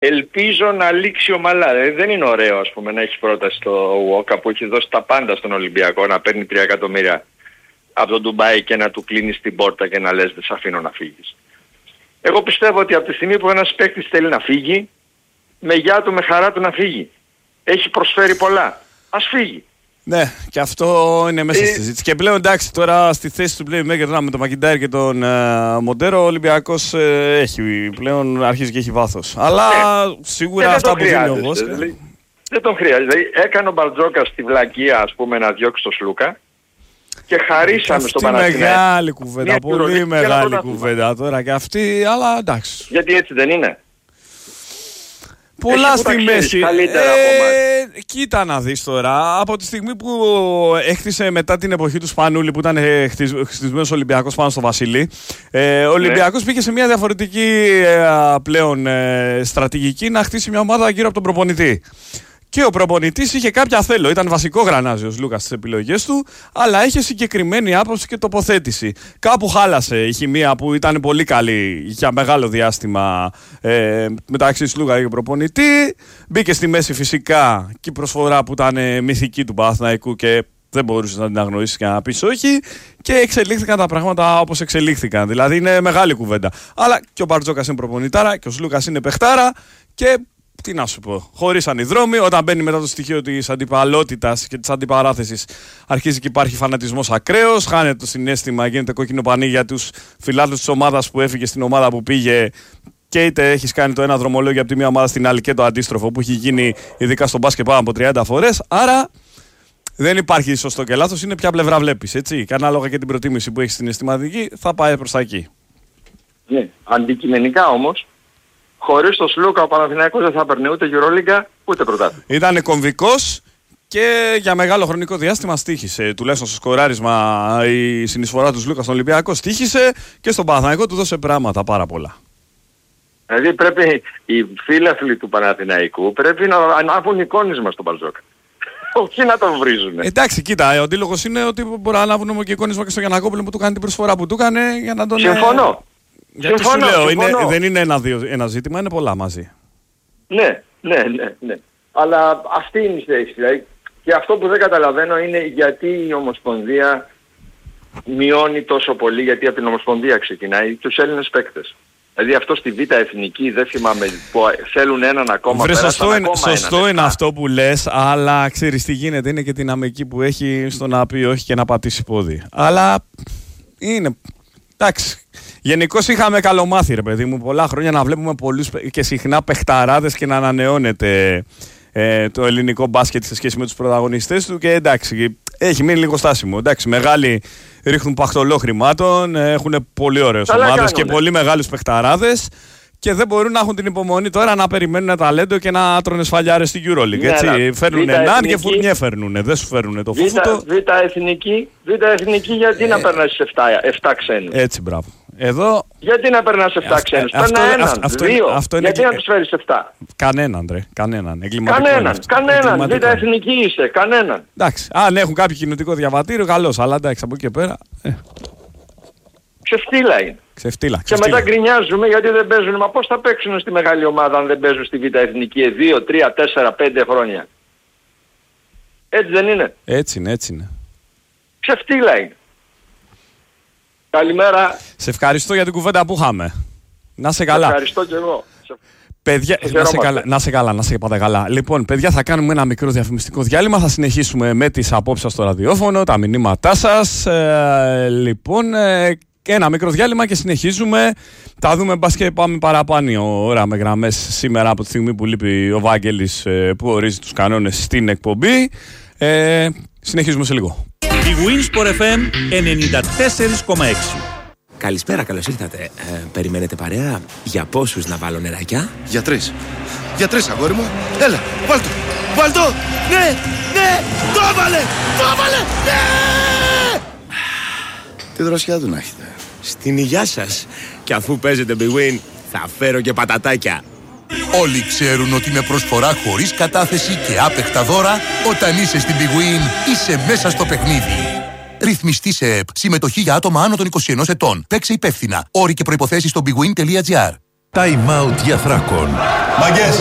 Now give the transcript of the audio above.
ελπίζω να λήξει ομαλά. Δεν είναι ωραίο, ας πούμε, να έχει πρόταση το Walker που έχει δώσει τα πάντα στον Ολυμπιακό, να παίρνει 3 εκατομμύρια από τον Ντουμπάι και να του κλείνεις την πόρτα και να λες δεν σε αφήνω να φύγεις. Εγώ πιστεύω ότι από τη στιγμή που ένας παίκτης θέλει να φύγει, με γεια του, με χαρά του να φύγει. Έχει προσφέρει πολλά. Ας φύγει. Ναι, και αυτό είναι μέσα στη συζήτηση. Και πλέον εντάξει, τώρα στη θέση του playmaker τώρα με τον Μακιντάιρ και τον Μοντέρο, ο Ολυμπιακός πλέον αρχίζει και έχει βάθος. Αλλά σίγουρα αυτά που δίνει ο Βόσκα. Δεν τον χρειάζεται. Δηλαδή έκανε ο Μπαρτζόκας στη βλακεία, ας πούμε, να διώξει τον Σλούκα και χαρίσαμε στον Παναθηναϊκό. Μεγάλη κουβέντα, πολύ μεγάλη κουβέντα τώρα και αυτή, αλλά εντάξει. Γιατί έτσι δεν είναι. Πολλά στη μέση. Κοίτα να δεις τώρα, από τη στιγμή που έκτισε μετά την εποχή του Σπανούλη που ήταν χτισμένος Ολυμπιακός πάνω στο Βασίλη, ο Ολυμπιακός πήγε σε μια διαφορετική πλέον στρατηγική να χτίσει μια ομάδα γύρω από τον προπονητή. Και ο προπονητής είχε κάποια θέλω. Ήταν βασικό γρανάζιος Λούκας στις επιλογές του, αλλά είχε συγκεκριμένη άποψη και τοποθέτηση. Κάπου χάλασε η χημεία που ήταν πολύ καλή για μεγάλο διάστημα μεταξύ της Λούκα και του προπονητή. Μπήκε στη μέση φυσικά και η προσφορά που ήταν μυθική του Παναθηναϊκού και δεν μπορούσε να την αγνοήσει και να πει όχι. Και εξελίχθηκαν τα πράγματα όπως εξελίχθηκαν. Δηλαδή είναι μεγάλη κουβέντα. Αλλά και ο Μπαρτζόκας είναι προπονητάρα και ο Λούκας είναι παιχτάρα και. Τι να σου πω, χωρίσαν οι δρόμοι. Όταν μπαίνει μετά το στοιχείο της αντιπαλότητας και της αντιπαράθεσης, αρχίζει και υπάρχει φανατισμός ακραίος. Χάνεται το συναίσθημα, γίνεται κόκκινο πανί για τους φιλάθλους της ομάδας που έφυγε στην ομάδα που πήγε. Και είτε έχεις κάνει το ένα δρομολόγιο από τη μία ομάδα στην άλλη και το αντίστροφο που έχει γίνει ειδικά στο μπάσκετ πάνω από 30 φορές. Άρα δεν υπάρχει σωστό και λάθος, είναι ποια πλευρά βλέπεις. Έτσι. Και ανάλογα και την προτίμηση που έχεις στην αισθηματική, θα πάει προς τα εκεί. Ναι, αντικειμενικά όμως. Χωρίς τον Σλούκα ο Παναθηναϊκός δεν θα παίρνει ούτε Euroliga ούτε πρωτάθλημα. Ήταν κομβικός και για μεγάλο χρονικό διάστημα στοίχησε. Τουλάχιστον στο σκοράρισμα η συνεισφορά του Σλούκα στον Ολυμπιακό στοίχησε και στον Παναθηναϊκό του δώσε πράγματα πάρα πολλά. Δηλαδή πρέπει οι φίλαθλοι του Παναθηναϊκού πρέπει να ανάβουν εικόνισμα στον Μπαρτζόκα. Όχι να τον βρίζουν. Εντάξει, κοίτα, ο αντίλογος είναι ότι μπορεί να ανάβουν και εικόνισμα και στο Γιαννακόπουλο που του κάνει την προσφορά που του έκανε για να τον. Συμφωνώ. Γιατί σου λέω, δεν είναι ένα ζήτημα, είναι πολλά μαζί. Ναι. Αλλά αυτή είναι η θέση. Δηλαδή, και αυτό που δεν καταλαβαίνω είναι γιατί η Ομοσπονδία μειώνει τόσο πολύ, γιατί από την Ομοσπονδία ξεκινάει τους Έλληνες παίκτες. Δηλαδή αυτό στη Β' Εθνική δεν θυμάμαι που θέλουν έναν ακόμα. Σωστό είναι αυτό που λες, αλλά ξέρεις τι γίνεται, είναι και δυναμική που έχει στο να πει όχι και να πατήσει πόδι. Αλλά είναι, εντάξει. Γενικώς είχαμε καλομάθει ρε παιδί μου, πολλά χρόνια να βλέπουμε πολλούς και συχνά παιχταράδες και να ανανεώνεται το ελληνικό μπάσκετ σε σχέση με τους πρωταγωνιστές του και εντάξει, έχει μείνει λίγο στάσιμο. Εντάξει, μεγάλοι ρίχνουν παχτολό χρημάτων, έχουν πολύ ωραίες ομάδες και πολύ μεγάλους παιχταράδες και δεν μπορούν να έχουν την υπομονή τώρα να περιμένουν ταλέντο και να τρώνε σφαλιάρες στην EuroLeague. Έτσι, φέρνουν έναν και Φουρνιέ φέρνουνε, δεν σου φέρνουνε το φούφουτο. Β' Εθνική γιατί να περνάς 7 ξένους. Έτσι, μπράβο. Εδώ. Γιατί να περνάς 7 ξένους, παίρνα έναν, δύο, γιατί να τους φέρεις 7. Κανέναν ρε, κανέναν. Κανέναν, Β' Εθνική είσαι, κανέναν. Εντάξει, αν έχουν κάποιο κοινωτικό διαβατήριο, καλώς, αλλά εντάξει, από εκεί και πέρα. Ξεφτύλα είναι. Ξεφτύλα. Και μετά γκρινιάζουμε γιατί δεν παίζουν. Μα πώς θα παίξουν στη μεγάλη ομάδα αν δεν παίζουν στη Β' Εθνική 2, 3, 4, 5 χρόνια. Έτσι δεν είναι. Έτσι είναι. Ξεφτύλα είναι. Καλημέρα. Σε ευχαριστώ για την κουβέντα που είχαμε. Να είσαι καλά. Σε ευχαριστώ και εγώ. Παιδιά, να σε πάτε καλά. Λοιπόν, παιδιά, θα κάνουμε ένα μικρό διαφημιστικό διάλειμμα. Θα συνεχίσουμε με τις απόψεις σας στο ραδιόφωνο, τα μηνύματά σας. Ένα μικρό διάλειμμα και συνεχίζουμε. Θα δούμε μπας και πάμε παραπάνω ώρα με γραμμές σήμερα από τη στιγμή που λείπει ο Βάγγελης που ορίζει τους κανόνες στην εκπομπή. Συνεχίζουμε σε λίγο. Η Winsport FM 94,6. Καλησπέρα, καλώς ήρθατε. Περιμένετε παρέα? Για πόσους να βάλω νεράκια? Για 3. Για 3, αγόρι μου. Έλα, βάλ' το. Ναι, το έβαλε, ναι! Τι δροσιά του να έχετε. Στην υγειά σας. Και αφού παίζετε Big Win, θα φέρω και πατατάκια. Όλοι ξέρουν ότι με προσφορά χωρίς κατάθεση και άπεχτα δώρα, όταν είσαι στην Big Win, είσαι μέσα στο παιχνίδι. Ρυθμιστή σε ΕΠ. Συμμετοχή για άτομα άνω των 21 ετών. Παίξε υπεύθυνα. Όροι και προϋποθέσεις στο bigwin.gr. Time out για θράκων. Μαγκές,